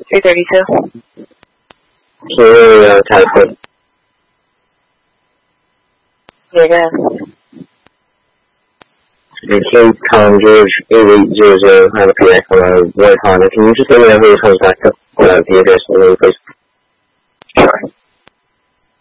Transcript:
332. Can you type? Yeah, go ahead. Cape Tom George 8800 have a PX on a White Honda. Can you just let me know who you're contacting? The address and the place